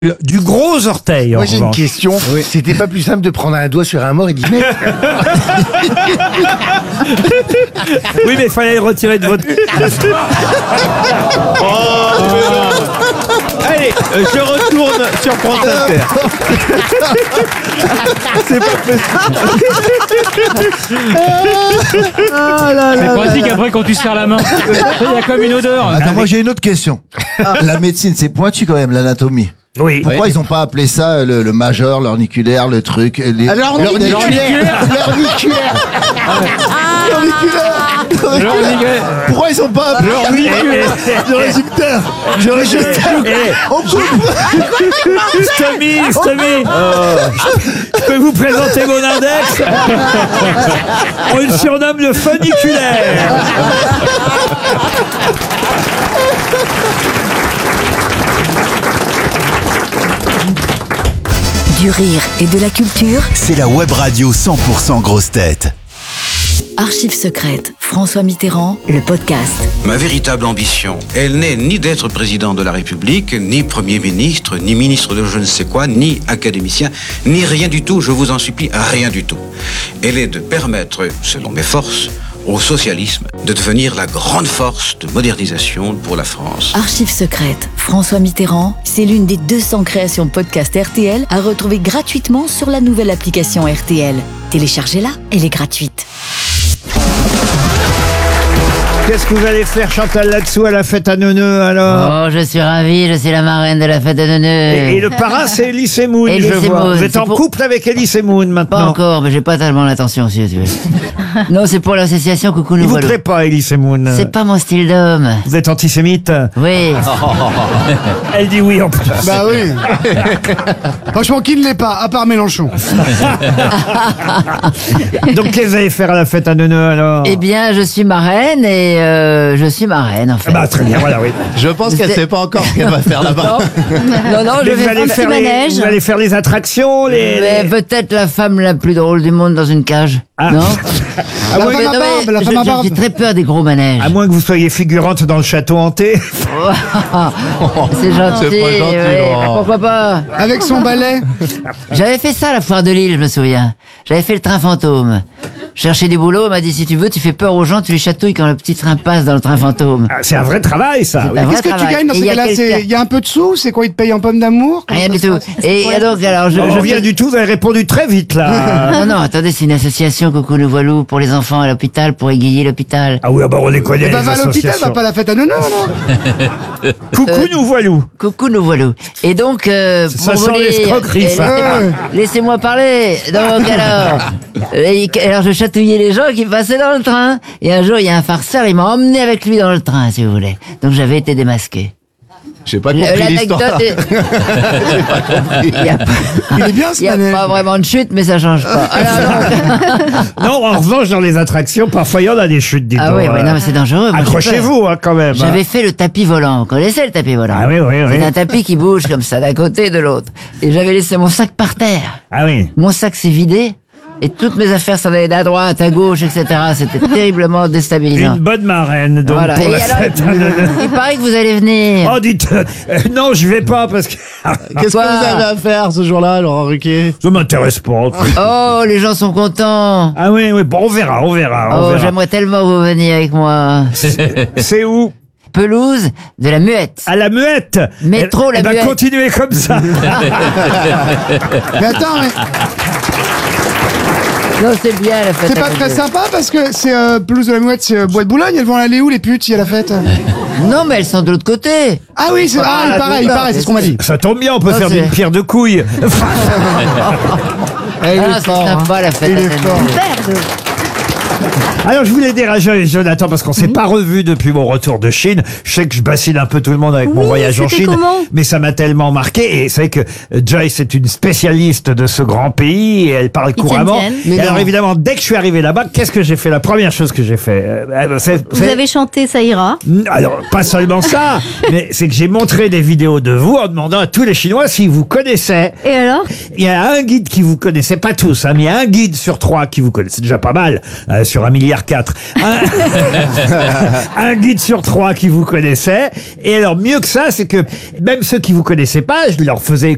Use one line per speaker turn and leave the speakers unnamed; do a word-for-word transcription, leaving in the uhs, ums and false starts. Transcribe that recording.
Du gros orteil.
Moi j'ai une question. Oui. C'était pas plus simple de prendre un doigt sur un mort et d'y mettre?
Oui, mais il fallait le retirer de votre.
Oh, allez, euh, je retourne sur France Inter. C'est pas possible.
Oh là là. C'est pratique après quand tu serres la main. Il y a comme une odeur.
Attends, moi j'ai une autre question. La médecine, c'est pointu quand même, l'anatomie.
Oui.
Pourquoi ils ont pas appelé ça le, le majeur, l'orniculaire, le truc les...
Alors, l'orniculaire. L'orniculaire.
L'orniculaire. Pourquoi ils ont pas appelé l'orniculaire? J'aurais dit putain. J'aurais dit on coupe.
Stomy, Stomy. Je peux vous présenter mon index. On le surnomme le funiculaire.
Du rire et de la culture.
C'est la web radio cent pour cent grosse tête.
Archives secrètes, François Mitterrand, le podcast.
Ma véritable ambition, elle n'est ni d'être président de la République, ni Premier ministre, ni ministre de je ne sais quoi, ni académicien, ni rien du tout, je vous en supplie, rien du tout. Elle est de permettre, selon mes forces, au socialisme de devenir la grande force de modernisation pour la France.
Archives secrètes, François Mitterrand, c'est l'une des deux cents créations podcast R T L à retrouver gratuitement sur la nouvelle application R T L. Téléchargez-la, elle est gratuite.
Qu'est-ce que vous allez faire, Chantal, là-dessous à la fête à Neuneu, alors?
Oh, je suis ravie, je suis la marraine de la fête à Neuneu.
Et, et le parrain, c'est Elie Semoun, je
Elie
vois.
Semoun,
Vous êtes en
pour...
couple avec Elie Semoun, maintenant?
Pas encore, mais j'ai pas tellement l'attention, si tu veux. Non, c'est pour l'association Coucou Nous
Il vous
Voilà.
plaît pas, Elie Semoun?
C'est pas mon style d'homme.
Vous êtes antisémite?
Oui.
Elle dit oui, en plus.
Bah oui. Franchement, qui ne l'est pas, à part Mélenchon?
Donc, qu'est-ce que vous allez faire à la fête à Neuneu, alors?
Eh bien, je suis marraine et euh, je suis marraine, en fait.
Bah, très bien, voilà, oui.
Je pense qu'elle sait pas encore ce qu'elle va faire là-bas.
Non, non, je
Mais vous,
vais
allez faire les,
manège.
vous allez faire les attractions, les...
Mais
les-
peut-être la femme la plus drôle du monde dans une cage.
Ah.
Non?
À
La
moins,
femme à
Non, mais
barbe, la
je-
femme à
je-
barbe.
J'ai très peur des gros manèges.
à moins que vous soyez figurante dans le château hanté.
C'est gentil.
C'est pas gentil,
ouais,
Laurent.
pourquoi pas?
Avec son balai.
J'avais fait ça à la foire de Lille, je me souviens. J'avais fait le train fantôme. Je cherchais du boulot, on m'a dit si tu veux, tu fais peur aux gens, tu les chatouilles quand le petit train passe dans le train fantôme.
Ah, c'est un vrai travail, ça. oui.
un vrai
Qu'est-ce que tu
travail.
gagnes dans
Et
ces
il y a
cas-là?
quelqu'un-
Il y a un peu de sous? C'est quoi? Ils te payent en pommes d'amour?
Rien du tout. Et donc, alors, je,
On
je
revient du tout, vous avez répondu très vite, là.
Non, non, attendez, c'est une association Coucou Nous Voilou pour les enfants à l'hôpital, pour égayer l'hôpital.
Ah oui, ah bah on les connaît,
Eh ben,
les
va à l'hôpital,
associations.
va pas à la fête à Neuneu, non?
Coucou, nous voilou.
Coucou Nous Voilou. Et donc, euh,
Ça
pour
sent
vous dire-
l'escroquerie,
et
ça.
laissez-moi- Laissez-moi parler. Donc, alors, et- alors, je chatouillais les gens qui passaient dans le train. Et un jour, il y a un farceur, il m'a emmené avec lui dans le train, si vous voulez. Donc, j'avais été démasqué.
J'ai pas
Le-
compris l'histoire.
L'anecdote est... Il n'y a, pas-
Il est bien, ce
il y a
manège.
pas vraiment de chute, mais ça change pas. Alors, donc-
Non, en revanche, dans les attractions, parfois, il y en a des chutes, dites
Ah
donc.
oui, oui, non, mais c'est dangereux. moi, j'ai peur.
Accrochez-vous, hein, quand même.
J'avais fait le tapis volant. Vous connaissez le tapis volant?
Ah oui, oui, oui.
C'est un tapis qui bouge comme ça, d'un côté et de l'autre. Et j'avais laissé mon sac par terre.
Ah oui.
Mon sac s'est vidé. Et toutes mes affaires s'en allaient à droite, à gauche, et cetera. C'était terriblement déstabilisant.
Une bonne marraine, donc,
Voilà.
pour
Et
la
alors,
fête à Neuneu.
il paraît que vous allez venir.
Oh, dites, euh, non, je vais pas, parce que
Qu'est-ce
Quoi?
que vous avez à faire ce jour-là, Laurent Ruquier?
ça m'intéresse pas.
Oh, les gens sont contents.
Ah oui, oui, bon, on verra, on verra, on
Oh,
verra.
j'aimerais tellement vous venir avec moi.
C'est où?
Pelouse de la Muette.
À la Muette.
Métro,
Eh-
la
eh ben,
Muette.
continuez comme ça.
Mais attends, mais
Non, c'est bien la fête.
c'est
à
pas très
côté.
sympa parce que c'est euh, pelouse de la Mouette, c'est euh, Bois de Boulogne. Elles vont aller où, les putes, s'il y a la fête?
Non, mais elles sont de l'autre côté.
Ah oui, c'est ah,
Ah,
pareil,
tout ça.
pareil, c'est ce qu'on m'a dit.
Ça tombe bien, on peut
Non,
faire
c'est-
d'une pierre deux couilles.
Eh, il
Ah,
est
c'est
fort, hein.
sympa la fête.
Il
à
est
Neuneu.
fort.
Alors, je voulais dire à Jo- Jonathan, parce qu'on s'est pas revu depuis mon retour de Chine. Je sais que je bassine un peu tout le monde avec mon
Oui,
voyage en
c'était
Chine.
comment
Mais ça m'a tellement marqué. Et c'est vrai que euh, Joyce est une spécialiste de ce grand pays et elle parle
Ils
couramment.
tiennent
bien.
Et
Mais
alors,
non.
évidemment, dès que je suis arrivé là-bas, qu'est-ce que j'ai fait? La première chose que j'ai fait, euh, euh, c'est-
Vous
c'est-
avez chanté Ça ira.
Alors, pas seulement ça, mais c'est que j'ai montré des vidéos de vous en demandant à tous les Chinois s'ils vous connaissaient.
Et alors?
Il y a un guide qui vous connaissait, pas tous, hein, mais il y a un guide sur trois qui vous connaissait. C'est déjà pas mal, euh, sur un milliard quatre. Un, un guide sur trois qui vous connaissait. Et alors, mieux que ça, c'est que même ceux qui vous connaissaient pas, je leur faisais